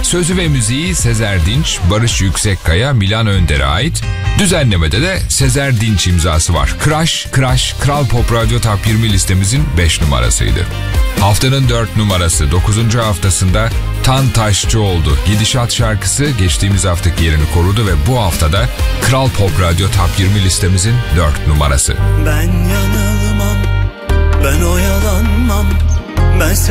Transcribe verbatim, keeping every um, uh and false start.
Sözü ve müziği Sezer Dinç, Barış Yüksekkaya, Milan Önder'e ait. Düzenlemede de Sezer Dinç imzası var. Crash, Crash, Kral Pop Radyo Top yirmi listemizin beş numarasıydı. Haftanın dört numarası dokuzuncu haftasında Tan Taşçı oldu. Gidişat şarkısı geçtiğimiz haftaki yerini korudu ve bu haftada Kral Pop Radyo Top yirmi listemizin dört numarası. Ben yanılmam, ben oyalanmam, ben